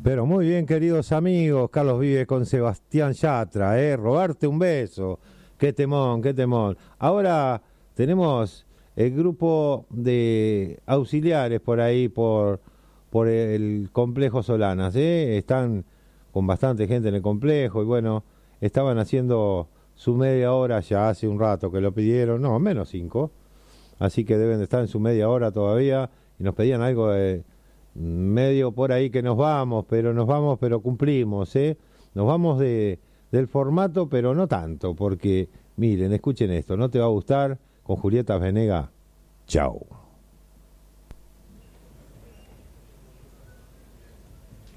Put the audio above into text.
Pero muy bien, queridos amigos, Carlos Vive con Sebastián Yatra, robarte un beso, qué temón, qué temón. Ahora tenemos el grupo de auxiliares por ahí, por el complejo Solanas, están con bastante gente en el complejo y bueno, estaban haciendo su media hora ya hace un rato que lo pidieron, no, menos 5, así que deben de estar en su media hora todavía y nos pedían algo de medio por ahí que nos vamos, pero cumplimos, ¿eh? Nos vamos del formato, pero no tanto, porque miren, escuchen esto, no te va a gustar con Julieta Venegas. Chao.